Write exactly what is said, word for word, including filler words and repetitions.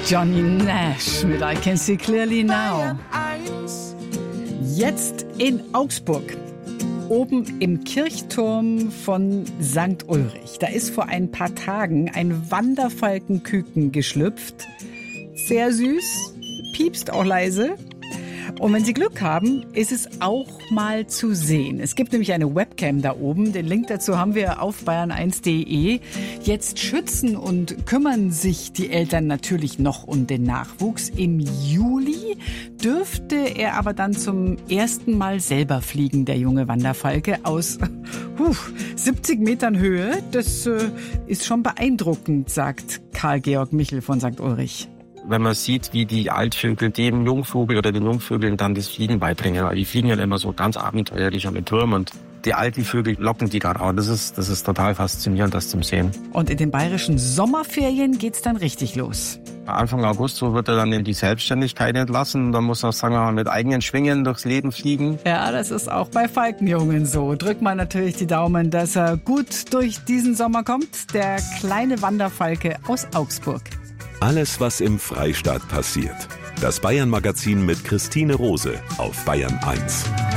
Johnny Nash mit I Can See Clearly Now. Jetzt in Augsburg, oben im Kirchturm von Sankt Ulrich. Da ist vor ein paar Tagen ein Wanderfalkenküken geschlüpft. Sehr süß, piepst auch leise. Und wenn Sie Glück haben, ist es auch mal zu sehen. Es gibt nämlich eine Webcam da oben. Den Link dazu haben wir auf bayern eins punkt de. Jetzt schützen und kümmern sich die Eltern natürlich noch um den Nachwuchs. Im Juli dürfte er aber dann zum ersten Mal selber fliegen, der junge Wanderfalke, aus uh, siebzig Metern Höhe. Das äh, ist schon beeindruckend, sagt Karl-Georg Michel von Sankt Ulrich. Wenn man sieht, wie die Altvögel dem Jungvogel oder den Jungvögeln dann das Fliegen beibringen. Weil die fliegen ja immer so ganz abenteuerlich am Turm und die alten Vögel locken die dann auch. Das ist, das ist total faszinierend, das zum Sehen. Und in den bayerischen Sommerferien geht's dann richtig los. Anfang August so wird er dann in die Selbstständigkeit entlassen. Dann muss er, sagen wir mal, mit eigenen Schwingen durchs Leben fliegen. Ja, das ist auch bei Falkenjungen so. Drückt man natürlich die Daumen, dass er gut durch diesen Sommer kommt. Der kleine Wanderfalke aus Augsburg. Alles, was im Freistaat passiert. Das Bayern-Magazin mit Christine Rose auf Bayern eins.